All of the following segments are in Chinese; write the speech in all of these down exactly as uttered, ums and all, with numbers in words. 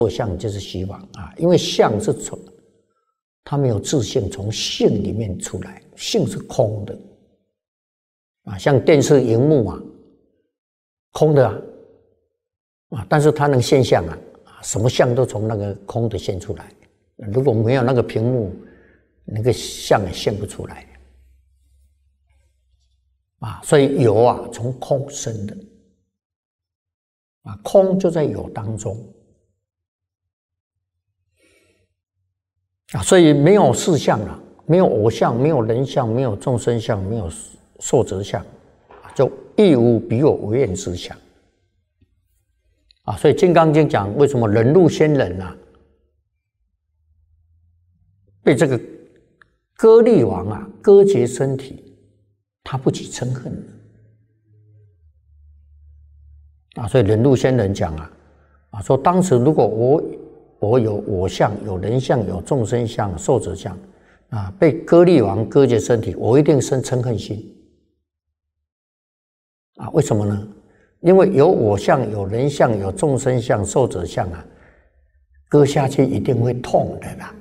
相就是虚妄啊，因为相是从它没有自性，从性里面出来，性是空的啊，像电视荧幕啊，空的啊，啊，但是它能现象啊，什么相都从那个空的现出来。如果没有那个屏幕，那个相也现不出来啊。所以有啊，从空生的啊，空就在有当中啊，所以没有事相啊，没有我相，没有人相，没有众生相，没有寿者相，就亦无彼我无厌之相啊。所以《金刚经》讲，为什么忍辱仙人啊，被这个割力王啊割截身体，他不起嗔恨啊。所以忍辱仙人讲啊啊，说当时如果我我有我相，有人相，有众生相，寿者相啊，被割力王割截身体，我一定生嗔恨心啊。为什么呢？因为有我相，有人相，有众生相，寿者相啊，割下去一定会痛的啦。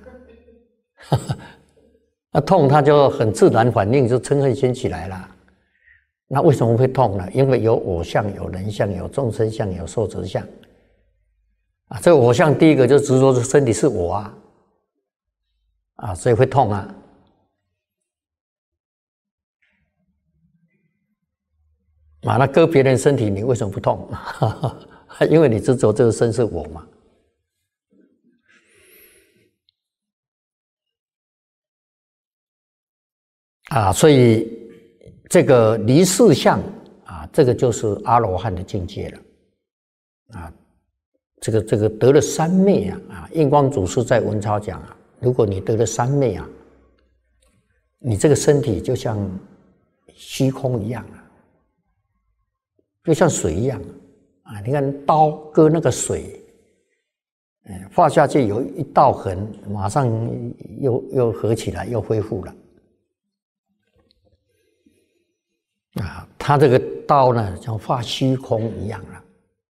那痛，它就很自然反应，就嗔恨心起来了。那为什么会痛呢？因为有我相，有人相，有众生相，有寿者相啊。这个我相第一个就执着这身体是我啊，啊，所以会痛啊。啊，那割别人身体，你为什么不痛？因为你执着这个身是我嘛。啊，所以这个离事相啊，这个就是阿罗汉的境界了。啊，这个这个得了三昧啊，啊，印光祖师在文钞讲啊，如果你得了三昧啊，你这个身体就像虚空一样啊，就像水一样啊。你看刀割那个水，嗯，划下去有一道痕，马上又又合起来，又恢复了。啊，它这个刀呢，像画虚空一样了。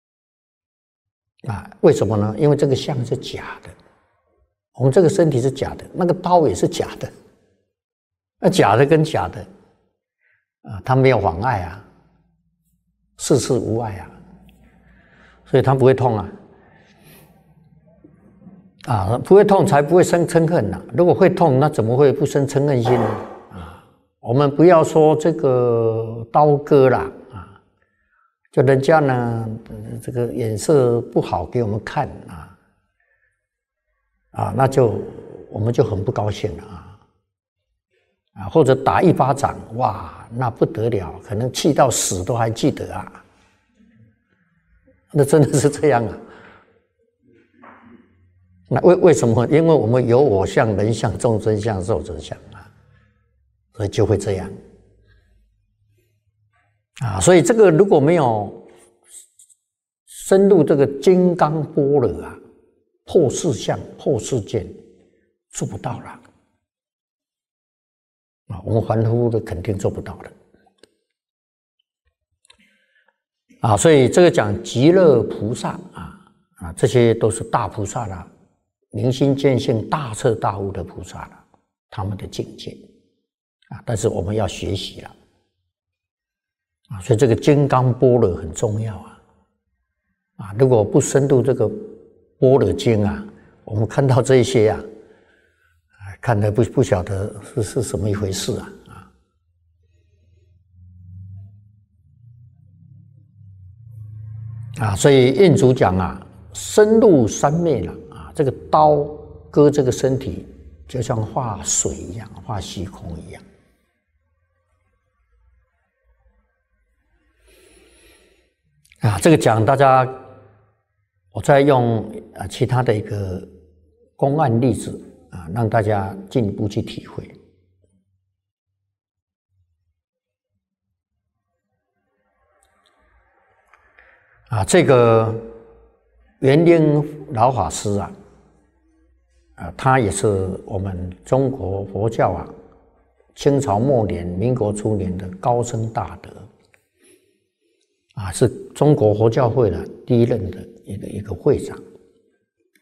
啊，为什么呢？因为这个相是假的，我们这个身体是假的，那个刀也是假的。那假的跟假的，啊，它没有妨碍啊，事事无碍啊，所以它不会痛啊。啊，不会痛才不会生嗔恨呐。如果会痛，那怎么会不生嗔恨心呢？我们不要说这个刀割啦啊，就人家呢这个眼色不好给我们看啊，啊，那就我们就很不高兴了啊，啊，或者打一巴掌，哇，那不得了，可能气到死都还记得啊，那真的是这样啊。那为为什么？因为我们有我相、人相、众生相、寿者相。所以就会这样啊，所以这个如果没有深入这个金刚般若啊，破世相、破世间，做不到了啊。我们凡夫的肯定做不到的啊。所以这个讲极乐菩萨啊啊，这些都是大菩萨啦，明心见性、大彻大悟的菩萨啦，他们的境界。啊，但是我们要学习了啊，所以这个金刚般若很重要啊！啊，如果不深入这个般若经啊，我们看到这一些啊，看得不不晓得是是什么一回事啊啊！啊，所以印祖讲啊，深入三昧了啊，这个刀割这个身体，就像画水一样，画虚空一样。啊，这个讲大家，我再用啊其他的一个公案例子啊，让大家进一步去体会。啊，这个圆英老法师啊，啊，他也是我们中国佛教啊，清朝末年、民国初年的高僧大德。啊，是中国佛教会的第一任的一个一个会长。